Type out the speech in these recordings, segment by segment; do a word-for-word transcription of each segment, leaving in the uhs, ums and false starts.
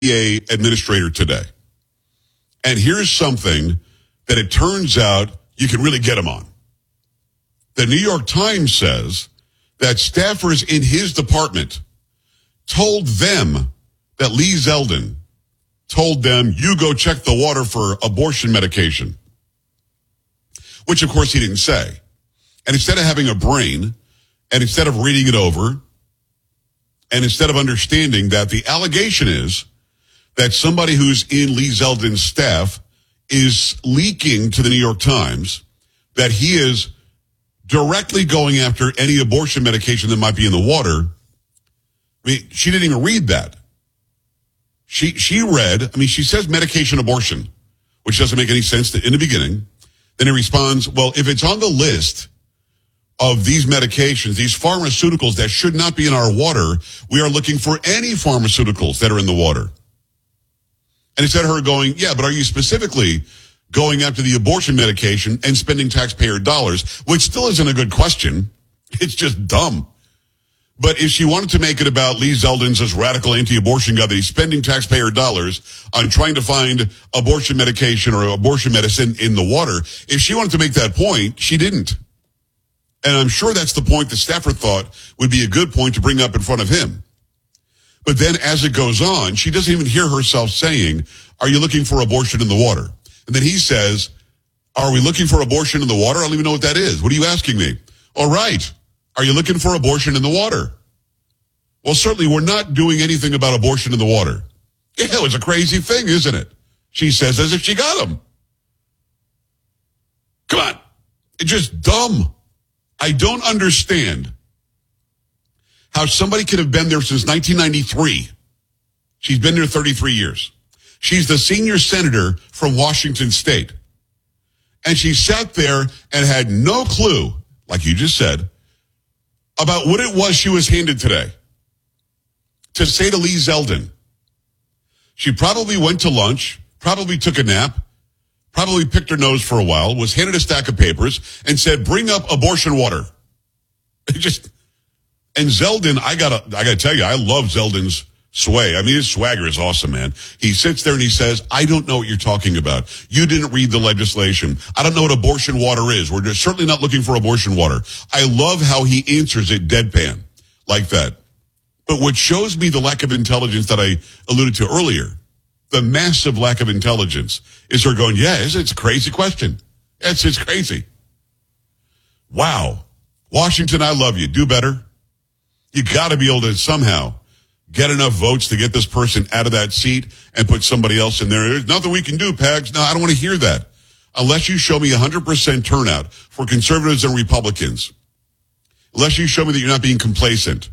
E A administrator today. And here's something that it turns out you can really get him on. The New York Times says that staffers in his department told them that Lee Zeldin told them, you go check the water for abortion medication. Which, of course, he didn't say. And instead of having a brain, and instead of reading it over, and instead of understanding that the allegation is that somebody who's in Lee Zeldin's staff is leaking to the New York Times that he is directly going after any abortion medication that might be in the water. I mean, she didn't even read that. She she read, I mean, she says medication abortion, which doesn't make any sense in the beginning. Then it responds, well, if it's on the list of these medications, these pharmaceuticals that should not be in our water, we are looking for any pharmaceuticals that are in the water. And instead of her going, yeah, but are you specifically going after the abortion medication and spending taxpayer dollars, which still isn't a good question. It's just dumb. But if she wanted to make it about Lee Zeldin's this radical anti-abortion guy that he's spending taxpayer dollars on trying to find abortion medication or abortion medicine in the water, if she wanted to make that point, she didn't. And I'm sure that's the point that Stafford thought would be a good point to bring up in front of him. But then as it goes on, she doesn't even hear herself saying, are you looking for abortion in the water? And then he says, are we looking for abortion in the water? I don't even know what that is. What are you asking me? All right. Are you looking for abortion in the water? Well, certainly we're not doing anything about abortion in the water. Yeah, it's a crazy thing, isn't it? She says as if she got him. Come on. It's just dumb. I don't understand how somebody could have been there since nineteen ninety-three. She's been there thirty-three years. She's the senior senator from Washington State. And she sat there and had no clue, like you just said, about what it was she was handed today. To say to Lee Zeldin, she probably went to lunch, probably took a nap, probably picked her nose for a while, was handed a stack of papers, and said, bring up abortion water. It just, and Zeldin, I gotta, I gotta tell you, I love Zeldin's sway. I mean, his swagger is awesome, man. He sits there and he says, I don't know what you're talking about. You didn't read the legislation. I don't know what abortion water is. We're just certainly not looking for abortion water. I love how he answers it deadpan like that. But what shows me the lack of intelligence that I alluded to earlier, the massive lack of intelligence, is her going, yeah, it's, it's a crazy question. It's, it's crazy. Wow. Washington, I love you. Do better. You got to be able to somehow get enough votes to get this person out of that seat and put somebody else in there. There's nothing we can do, Pags. No, I don't want to hear that. Unless you show me one hundred percent turnout for conservatives and Republicans. Unless you show me that you're not being complacent.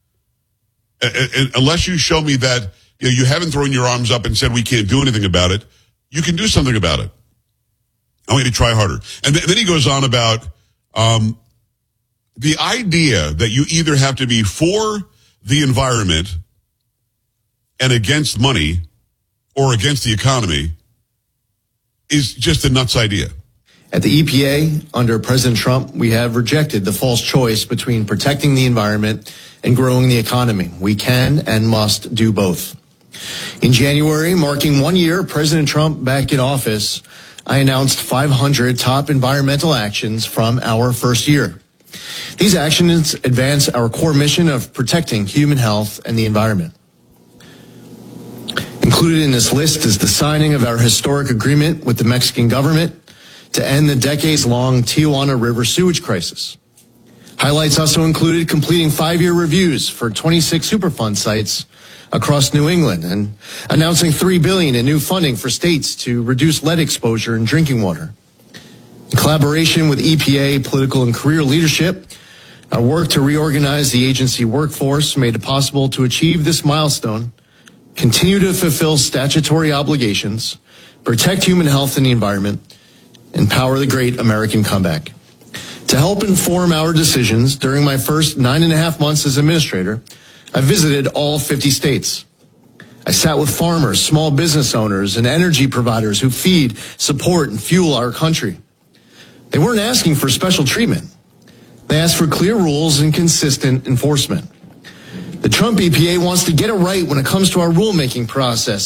Unless you show me that you know, you haven't thrown your arms up and said we can't do anything about it, you can do something about it. I want you to try harder. And then he goes on about um, the idea that you either have to be for the environment and against money or against the economy is just a nuts idea. At the E P A, under President Trump, we have rejected the false choice between protecting the environment and growing the economy. We can and must do both. In January, marking one year President Trump back in office, I announced five hundred top environmental actions from our first year. These actions advance our core mission of protecting human health and the environment. Included in this list is the signing of our historic agreement with the Mexican government to end the decades-long Tijuana River sewage crisis. Highlights also included completing five-year reviews for twenty-six Superfund sites across New England and announcing three billion dollars in new funding for states to reduce lead exposure in drinking water. In collaboration with E P A political and career leadership, our work to reorganize the agency workforce made it possible to achieve this milestone, continue to fulfill statutory obligations, protect human health and the environment, and power the great American comeback. To help inform our decisions during my first nine and a half months as administrator, I visited all fifty states. I sat with farmers, small business owners, and energy providers who feed, support, and fuel our country. They weren't asking for special treatment. They asked for clear rules and consistent enforcement. The Trump E P A wants to get it right when it comes to our rulemaking process.